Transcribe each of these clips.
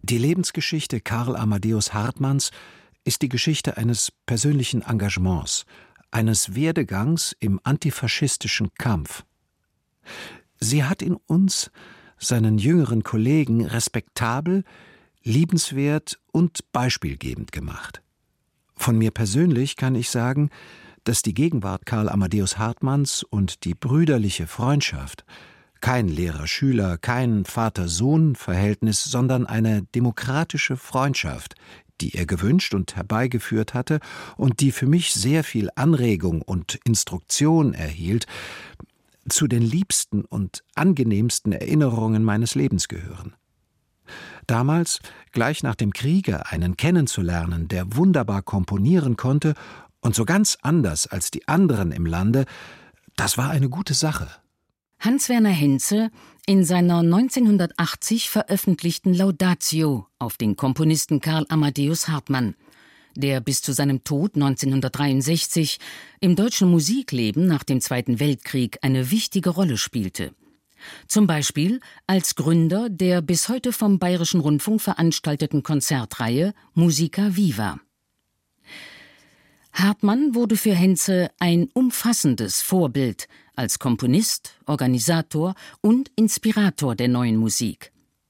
Die Lebensgeschichte Karl Amadeus Hartmanns ist die Geschichte eines persönlichen Engagements, eines Werdegangs im antifaschistischen Kampf. Sie hat in uns, seinen jüngeren Kollegen, respektabel, liebenswert und beispielgebend gemacht. Von mir persönlich kann ich sagen, dass die Gegenwart Karl Amadeus Hartmanns und die brüderliche Freundschaft kein Lehrer-Schüler, kein Vater-Sohn-Verhältnis, sondern eine demokratische Freundschaft, die er gewünscht und herbeigeführt hatte und die für mich sehr viel Anregung und Instruktion erhielt, zu den liebsten und angenehmsten Erinnerungen meines Lebens gehören. Damals, gleich nach dem Kriege, einen kennenzulernen, der wunderbar komponieren konnte und so ganz anders als die anderen im Lande, das war eine gute Sache. Hans-Werner Henze in seiner 1980 veröffentlichten Laudatio auf den Komponisten Karl Amadeus Hartmann, der bis zu seinem Tod 1963 im deutschen Musikleben nach dem Zweiten Weltkrieg eine wichtige Rolle spielte. Zum Beispiel als Gründer der bis heute vom Bayerischen Rundfunk veranstalteten Konzertreihe Musica Viva. Hartmann wurde für Henze ein umfassendes Vorbild als Komponist, Organisator und Inspirator der neuen Musik.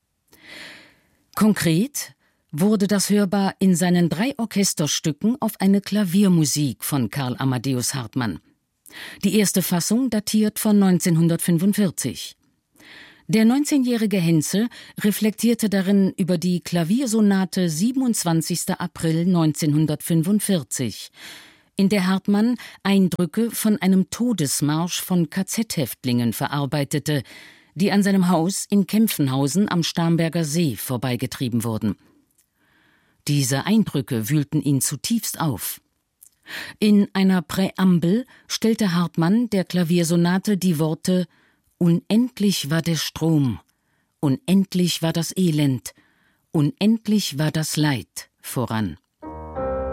Konkret wurde das hörbar in seinen 3 Orchesterstücken auf eine Klaviermusik von Karl Amadeus Hartmann. Die erste Fassung datiert von 1945. Der 19-jährige Henze reflektierte darin über die Klaviersonate 27. April 1945, in der Hartmann Eindrücke von einem Todesmarsch von KZ-Häftlingen verarbeitete, die an seinem Haus in Kempfenhausen am Starnberger See vorbeigetrieben wurden. Diese Eindrücke wühlten ihn zutiefst auf. In einer Präambel stellte Hartmann der Klaviersonate die Worte »Unendlich war der Strom, unendlich war das Elend, unendlich war das Leid« voran.